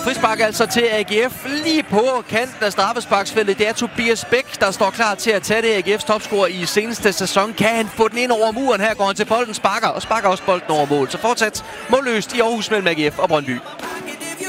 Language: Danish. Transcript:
frispark altså til AGF lige på kanten af straffesparksfeltet. Det er Tobias Bæk, der står klar til at tage det. AGF's topscorer i seneste sæson. Kan han få den ind over muren? Her går han til bolden, sparker også bolden over mål. Så fortsat målløst i Aarhus mellem AGF og Brøndby.